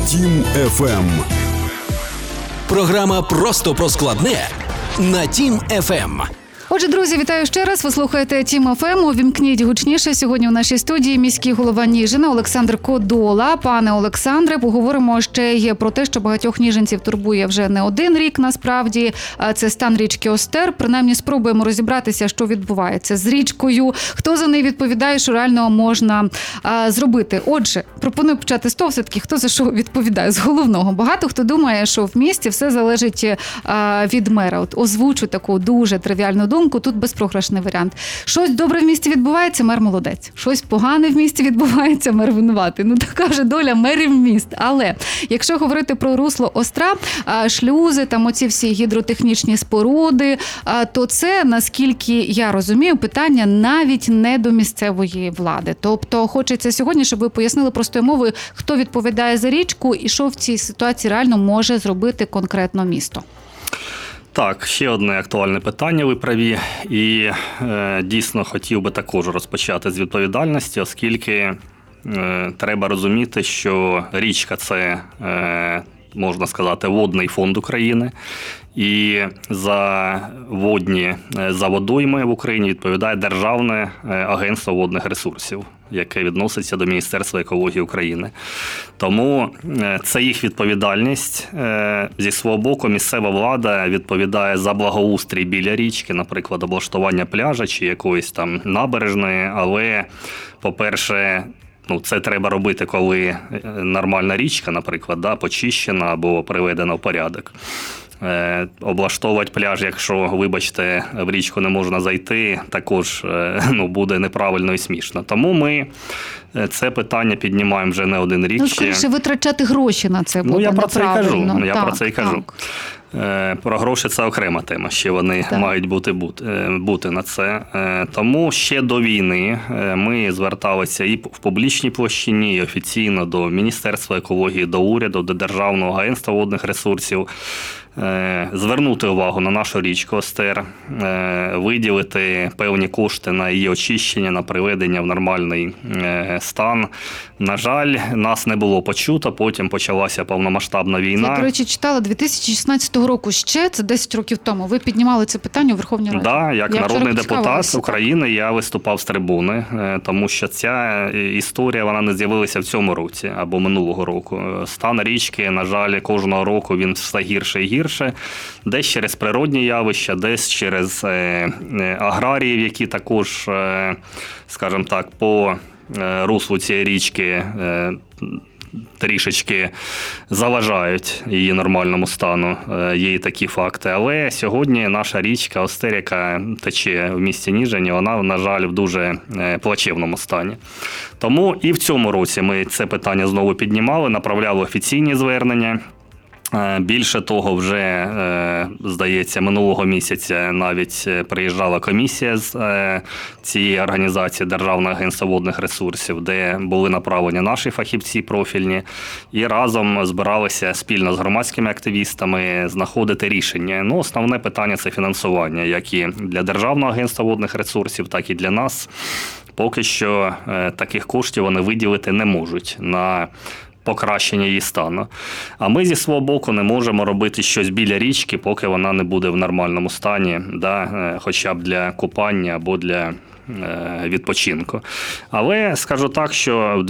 Тім ФМ. Програма «Просто про складне» на Тім ФМ. Отже, друзі, вітаю ще раз. Ви слухаєте Тім ФМ. Увімкніть гучніше. Сьогодні у нашій студії міський голова Ніжина Олександр Кодола. Пане Олександре, поговоримо ще й про те, що багатьох ніжинців турбує вже не один рік, насправді. Це стан річки Остер. Принаймні спробуємо розібратися, що відбувається з річкою, хто за неї відповідає, що реально можна зробити. Отже, пропоную почати з того, все-таки, хто за що відповідає, з головного. Багато хто думає, що в місті все залежить від мера. От озвучу таку дуже тривіальну думку. Тут безпрограшний варіант. Щось добре в місті відбувається, мер молодець. Щось погане в місті відбувається, мер винуватий. Ну, така вже доля мерів міст. Але якщо говорити про русло Остра, шлюзи, там оці всі гідротехнічні споруди, то це, наскільки я розумію, питання навіть не до місцевої влади. Тобто хочеться сьогодні, щоб ви пояснили простою мовою, хто відповідає за річку і що в цій ситуації реально може зробити конкретно місто. Так, ще одне актуальне питання, ви праві. І дійсно хотів би також розпочати з відповідальності, оскільки треба розуміти, що річка – це, можна сказати, водний фонд України. І за водойми в Україні відповідає Державне агентство водних ресурсів, яке відноситься до Міністерства екології України. Тому це їх відповідальність. Зі свого боку місцева влада відповідає за благоустрій біля річки, наприклад, облаштування пляжа чи якоїсь там набережної, але, по-перше, це треба робити, коли нормальна річка, наприклад, почищена або приведена в порядок. Облаштовувати пляж, якщо, вибачте, в річку не можна зайти, також буде неправильно і смішно. Тому ми це питання піднімаємо вже не один рік. Скоріше витрачати гроші на це буде неправильно. Я про це і кажу. Про гроші – це окрема тема, ще вони мають бути на це. Тому ще до війни ми зверталися і в публічній площині, і офіційно до Міністерства екології, до уряду, до Державного агентства водних ресурсів, звернути увагу на нашу річку Остер, виділити певні кошти на її очищення, на приведення в нормальний стан. На жаль, нас не було почуто, потім почалася повномасштабна війна. Я, до речі, читала 2016 року ще, це 10 років тому, ви піднімали це питання у Верховній Раді. Так, як народний депутат України я виступав з трибуни, тому що ця історія, вона не з'явилася в цьому році або минулого року. Стан річки, на жаль, кожного року він все гірше і гірше. Десь через природні явища, десь через аграріїв, які також, скажімо так, по руслу цієї річки трішечки заважають її нормальному стану. Є і такі факти. Але сьогодні наша річка Остер, яка тече в місті Ніжині, вона, на жаль, в дуже плачевному стані. Тому і в цьому році ми це питання знову піднімали, направляли офіційні звернення. Більше того, вже, здається, минулого місяця навіть приїжджала комісія з цієї організації Державного агентства водних ресурсів, де були направлені наші фахівці профільні, і разом збиралися спільно з громадськими активістами знаходити рішення. Основне питання – це фінансування, як і для Державного агентства водних ресурсів, так і для нас. Поки що таких коштів вони виділити не можуть на покращення її стану. А ми зі свого боку не можемо робити щось біля річки, поки вона не буде в нормальному стані, хоча б для купання або для відпочинку. Але скажу так, що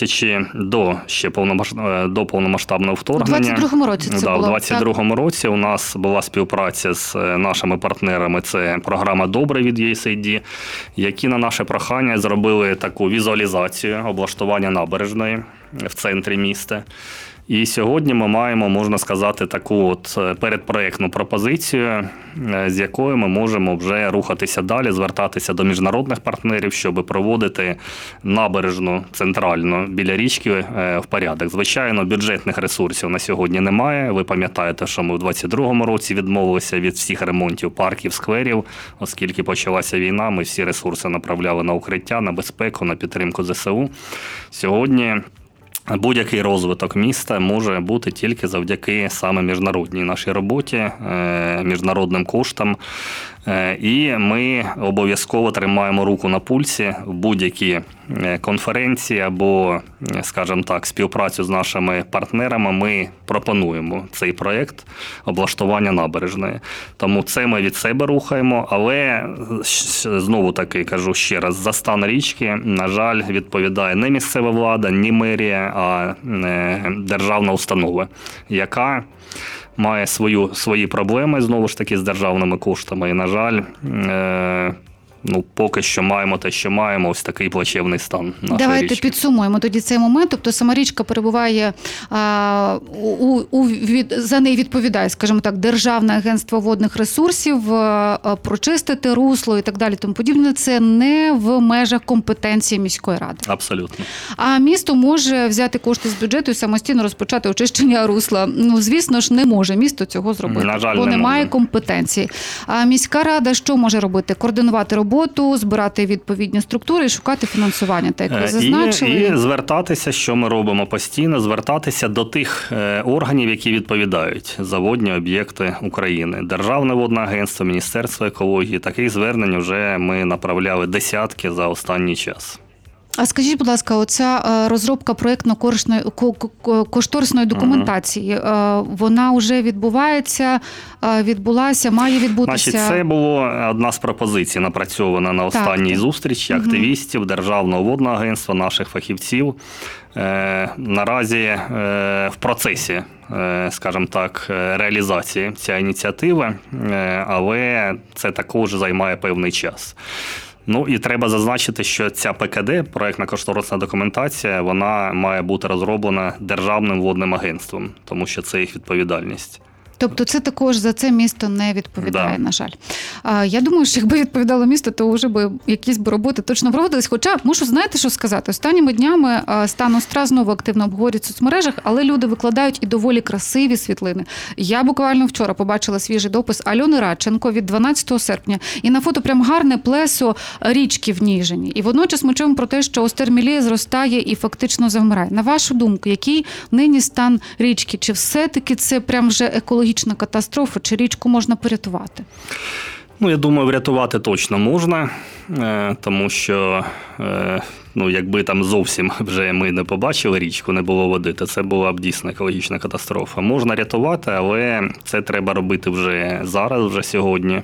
до повномасштабного вторгнення, у 22-му році це було. У 22-му році у нас була співпраця з нашими партнерами, це програма «Добре» від USAID, які на наше прохання зробили таку візуалізацію облаштування набережної в центрі міста. І сьогодні ми маємо, можна сказати, таку передпроєктну пропозицію, з якою ми можемо вже рухатися далі, звертатися до міжнародних партнерів, щоб проводити набережну центральну біля річки в порядок. Звичайно, бюджетних ресурсів на сьогодні немає. Ви пам'ятаєте, що ми в 22-му році відмовилися від всіх ремонтів парків, скверів, оскільки почалася війна, ми всі ресурси направляли на укриття, на безпеку, на підтримку ЗСУ. Сьогодні будь-який розвиток міста може бути тільки завдяки саме міжнародній нашій роботі, міжнародним коштам. І ми обов'язково тримаємо руку на пульсі в будь-які конференції або, скажімо так, співпрацю з нашими партнерами ми пропонуємо цей проєкт облаштування набережної. Тому це ми від себе рухаємо, але знову таки кажу ще раз, за стан річки, на жаль, відповідає не місцева влада, не мерія, а державна установа, яка має свої проблеми, знову ж таки, з державними коштами. І, на жаль, поки що маємо те, що маємо, ось такий плачевний стан нашої Давайте річки. підсумуємо тоді цей момент. Тобто сама річка перебуває, за неї відповідає, скажімо так, Державне агентство водних ресурсів, прочистити русло і так далі, тому подібне. Це не в межах компетенції міської ради. Абсолютно. А місто може взяти кошти з бюджету і самостійно розпочати очищення русла. Звісно ж, не може місто цього зробити, На жаль, бо не немає може. компетенції. А міська рада що може робити? Координувати роботу, збирати відповідні структури і шукати фінансування, так як ви зазначили. І звертатися, що ми робимо постійно, звертатися до тих органів, які відповідають за водні об'єкти України. Державне водне агентство, Міністерство екології. Таких звернень вже ми направляли десятки за останній час. А скажіть, будь ласка, оця розробка проєктно-кошторисної документації, вона вже відбулася, має відбутися? Значить, це була одна з пропозицій, напрацьована на останній зустрічі активістів Державного водного агентства, наших фахівців. Наразі в процесі, скажімо так, реалізації цієї ініціативи, але це також займає певний час. І треба зазначити, що ця ПКД, проєктно-кошторисна документація, вона має бути розроблена Державним водним агентством, тому що це їх відповідальність. Тобто це також за це місто не відповідає, Да. на жаль. Я думаю, що якби відповідало місто, то вже б якісь роботи точно проводились. Хоча, мушу, знаєте, що сказати? Останніми днями стан Остра знову активно обговорюють в соцмережах, але люди викладають і доволі красиві світлини. Я буквально вчора побачила свіжий допис Альони Радченко від 12 серпня. І на фото прям гарне плесо річки в Ніжині. І водночас ми чуємо про те, що Остер міліє, зростає і фактично завмирає. На вашу думку, який нині стан річки? Чи все-таки це прям вже екологічна катастрофа, чи річку можна порятувати? Я думаю, врятувати точно можна, тому що, якби там зовсім вже ми не побачили річку, не було води, то це була б дійсно екологічна катастрофа. Можна рятувати, але це треба робити вже зараз, вже сьогодні.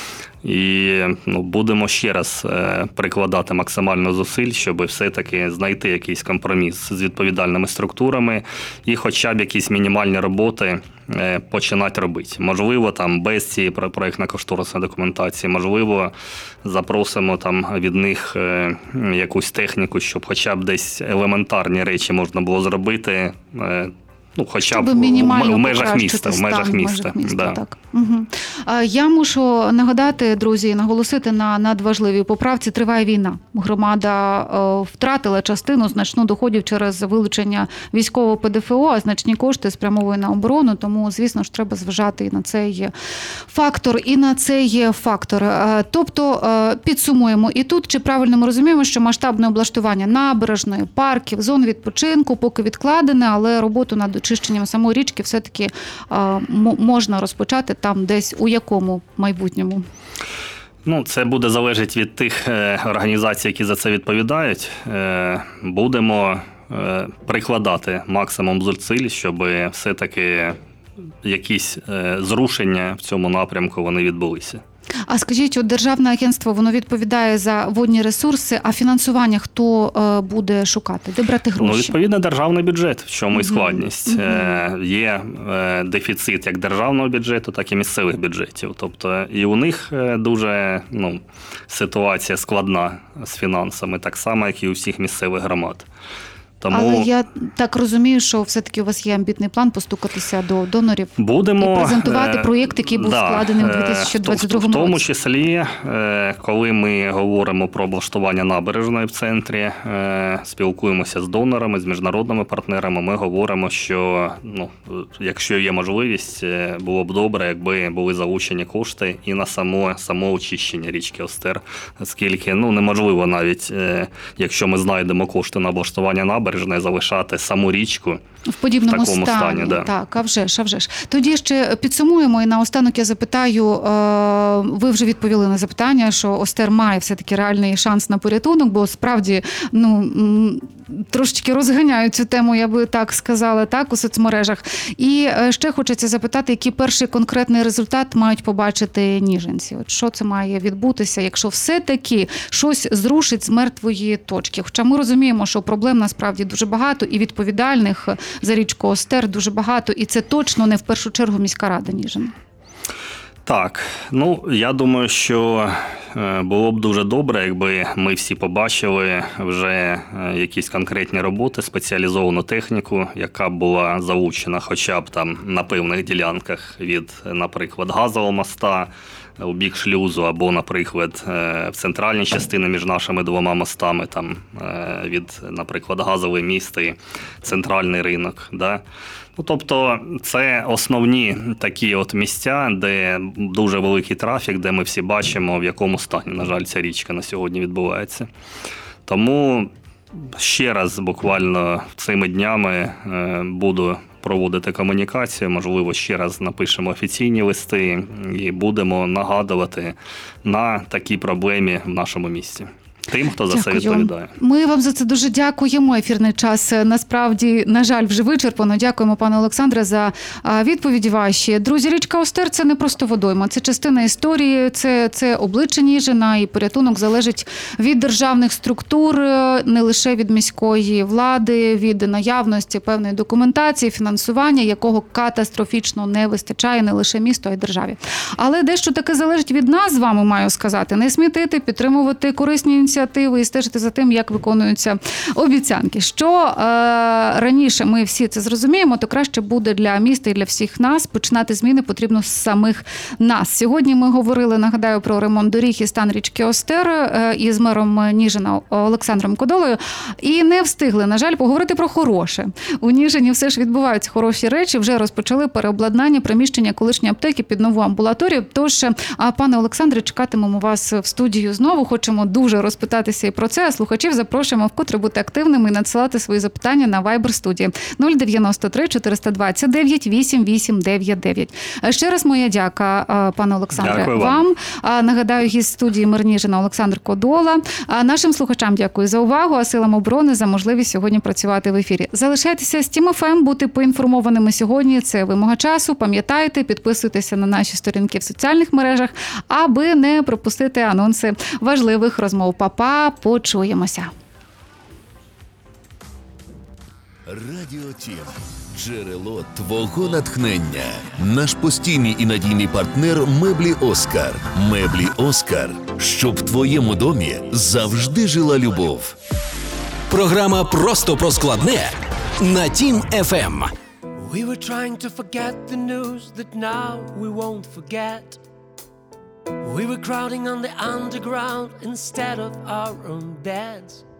І будемо ще раз прикладати максимально зусиль, щоб все-таки знайти якийсь компроміс з відповідальними структурами і хоча б якісь мінімальні роботи починати робити. Можливо, там без цієї проєктно-кошторисної документації, можливо, запросимо там від них якусь техніку, щоб хоча б десь елементарні речі можна було зробити, хоча б в межах міста. Да. Так. Угу. Я мушу нагадати, друзі, і наголосити на надважливій поправці. Триває війна. Громада втратила частину значну доходів через вилучення військового ПДФО, а значні кошти спрямовані на оборону. Тому, звісно ж, треба зважати і на цей фактор, Тобто, підсумуємо і тут, чи правильно ми розуміємо, що масштабне облаштування набережної, парків, зон відпочинку поки відкладене, але роботу над очищенням самої річки все-таки можна розпочати там десь у якому майбутньому? Це буде залежати від тих організацій, які за це відповідають. Будемо прикладати максимум зусиль, щоб все-таки якісь зрушення в цьому напрямку вони відбулися. А скажіть, Державне агентство, воно відповідає за водні ресурси, а фінансування хто буде шукати? Де брати гроші? Відповідно, державний бюджет, в чому і складність. Є дефіцит як державного бюджету, так і місцевих бюджетів. Тобто і у них дуже ситуація складна з фінансами, так само, як і у всіх місцевих громад. Але я так розумію, що все-таки у вас є амбітний план постукатися до донорів і презентувати проєкт, який був складений у 2022 році. В тому числі, коли ми говоримо про облаштування набережної в центрі, спілкуємося з донорами, з міжнародними партнерами, ми говоримо, що якщо є можливість, було б добре, якби були залучені кошти і на само очищення річки Остер, оскільки неможливо навіть, якщо ми знайдемо кошти на облаштування набережної, набережної залишати саму річку в подібному в такому стані. Да. Так, а вже ж. Тоді ще підсумуємо, і наостанок я запитаю, ви вже відповіли на запитання, що Остер має все-таки реальний шанс на порятунок, бо справді, трошечки розганяють цю тему, я би так сказала, так, у соцмережах. І ще хочеться запитати, який перший конкретний результат мають побачити ніжинці? От що це має відбутися, якщо все-таки щось зрушить з мертвої точки? Хоча ми розуміємо, що проблем насправді дуже багато, і відповідальних за річку Остер дуже багато, і це точно не в першу чергу міська рада Ніжин. Так, я думаю, що було б дуже добре, якби ми всі побачили вже якісь конкретні роботи, спеціалізовану техніку, яка б була залучена хоча б там на певних ділянках від, наприклад, газового моста у бік шлюзу, або, наприклад, в центральній частині між нашими двома мостами, там від, наприклад, газовий міст і центральний ринок. Да? Тобто це основні такі от місця, де дуже великий трафік, де ми всі бачимо, в якому стані, на жаль, ця річка на сьогодні відбувається. Тому ще раз буквально цими днями буду проводити комунікацію, можливо, ще раз напишемо офіційні листи і будемо нагадувати на такій проблемі в нашому місті. Тим, хто за це відповідає. Ми вам за це дуже дякуємо. Ефірний час насправді, на жаль, вже вичерпано. Дякуємо, пане Олександре, за відповіді ваші. Друзі, річка Остер – це не просто водойма, це частина історії, це обличчя Ніжина, і порятунок залежить від державних структур, не лише від міської влади, від наявності певної документації, фінансування, якого катастрофічно не вистачає не лише місту, а й державі. Але дещо таке залежить від нас з вами, маю сказати. Не смітити, підтримувати корисні ініціативи і стежити за тим, як виконуються обіцянки. Що раніше ми всі це зрозуміємо, то краще буде для міста і для всіх нас. Починати зміни потрібно з самих нас. Сьогодні ми говорили, нагадаю, про ремонт доріг і стан річки Остер із мером Ніжина Олександром Кодолою. І не встигли, на жаль, поговорити про хороше. У Ніжині все ж відбуваються хороші речі. Вже розпочали переобладнання приміщення колишньої аптеки під нову амбулаторію. Тож, пане Олександре, чекатимемо вас в студію знову. Хочемо дуже розпитатися і про це, а слухачів запрошуємо вкотре бути активними і надсилати свої запитання на Viber-студії 093 429 8899. Ще раз моя дяка, пане Олександре, дякую вам. Нагадаю, гість студії мер Ніжина Олександр Кодола. Нашим слухачам дякую за увагу, а силам оборони за можливість сьогодні працювати в ефірі. Залишайтеся з Тім ФМ, бути поінформованими сьогодні. Це вимога часу. Пам'ятайте, підписуйтеся на наші сторінки в соціальних мережах, аби не пропустити анонси важливих розмов. Па-па, почуємося. Радіо Тім. Джерело твого натхнення. Наш постійний і надійний партнер «Меблі Оскар». «Меблі Оскар». Щоб в твоєму домі завжди жила любов. Програма «Просто про складне» на Тім ФМ. We were trying to forget the news that now we won't forget. We were crowding on the underground instead of our own beds.